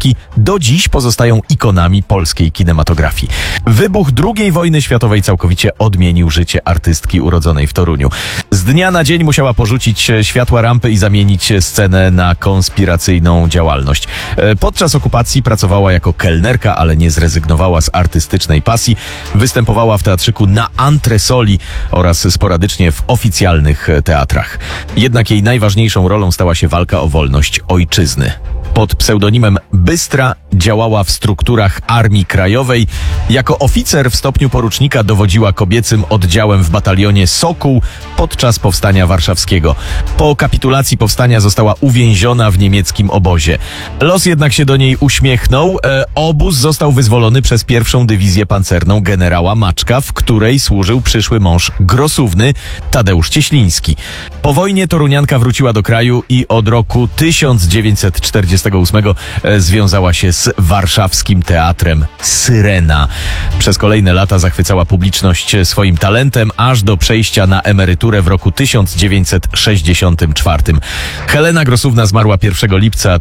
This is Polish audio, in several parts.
artystki do dziś pozostają ikonami polskiej kinematografii. Wybuch II wojny światowej całkowicie odmienił życie artystki urodzonej w Toruniu. Z dnia na dzień musiała porzucić światła rampy i zamienić scenę na konspiracyjną działalność. Podczas okupacji pracowała jako kelnerka, ale nie zrezygnowała z artystycznej pasji. Występowała w teatrzyku na antresoli oraz sporadycznie w oficjalnych teatrach. Jednak jej najważniejszą rolą stała się walka o wolność ojczyzny. Pod pseudonimem Bystra działała w strukturach Armii Krajowej. Jako oficer w stopniu porucznika dowodziła kobiecym oddziałem w batalionie Sokół podczas Powstania Warszawskiego. Po kapitulacji powstania została uwięziona w niemieckim obozie. Los jednak się do niej uśmiechnął. Obóz został wyzwolony przez pierwszą dywizję pancerną generała Maczka, w której służył przyszły mąż Grosówny, Tadeusz Cieśliński. Po wojnie torunianka wróciła do kraju i od roku 1948 związała się z warszawskim teatrem Syrena. Przez kolejne lata zachwycała publiczność swoim talentem, aż do przejścia na emeryturę w roku 1964. Helena Grosówna zmarła 1 lipca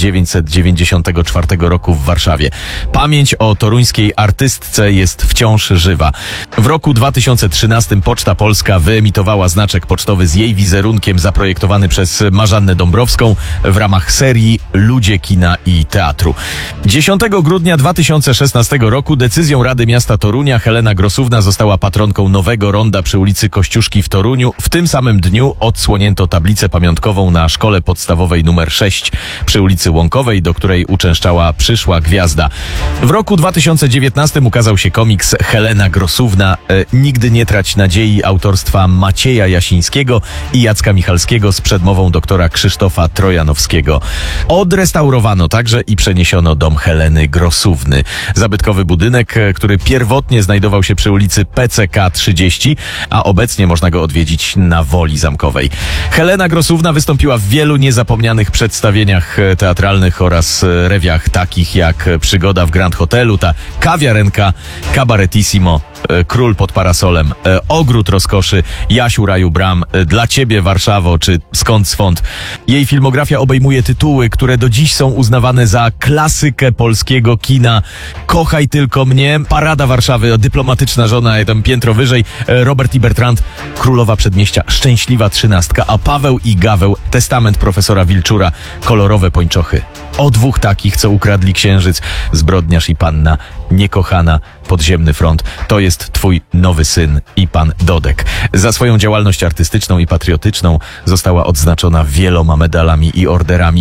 1994 roku w Warszawie. Pamięć o toruńskiej artystce jest wciąż żywa. W roku 2013 Poczta Polska wyemitowała znaczek pocztowy z jej wizerunkiem zaprojektowany przez Marzannę Dąbrowską w ramach serii Ludzie kina i teatru. 10 grudnia 2016 roku decyzją Rady Miasta Torunia Helena Grosówna została patronką nowego ronda przy ulicy Kościuszki w Toruniu. W tym samym dniu odsłonięto tablicę pamiątkową na szkole podstawowej nr 6 przy ulicy Łąkowej, do której uczęszczała przyszła gwiazda. W roku 2019 ukazał się komiks Helena Grosówna. Nigdy nie trać nadziei autorstwa Macieja Jasińskiego i Jacka Michalskiego z przedmową doktora Krzysztofa Trojanowskiego. Odrestaurowano także i przeniesiono dom Heleny Grosówny. Zabytkowy budynek, który pierwotnie znajdował się przy ulicy PCK 30, a obecnie można go odwiedzić na Woli Zamkowej. Helena Grosówna wystąpiła w wielu niezapomnianych przedstawieniach teatralnych oraz rewiach takich jak Przygoda w Grand Hotelu, ta kawiarenka, Kabaretissimo, Król pod parasolem, Ogród rozkoszy, Jasiu raju bram, Dla ciebie Warszawo czy Skąd swąd. Jej filmografia obejmuje tytuły, które do dziś są uznawane za klasykę polskiego kina. Kochaj tylko mnie, Parada Warszawy, Dyplomatyczna żona, tam piętro wyżej, Robert i Bertrand, Królowa Przedmieścia, Szczęśliwa trzynastka, a Paweł i Gaweł, Testament profesora Wilczura, Kolorowe pończochy. O dwóch takich, co ukradli księżyc, Zbrodniarz i panna, Niekochana, Podziemny front. To jest twój nowy syn i pan Dodek. Za swoją działalność artystyczną i patriotyczną została odznaczona wieloma medalami i orderami.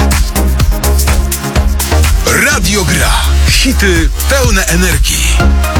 Radio Gra. Hity pełne energii.